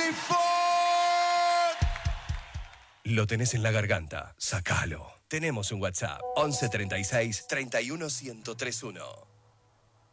Lo tenés en la garganta, sacalo. Tenemos un WhatsApp, 11 36 31 1031.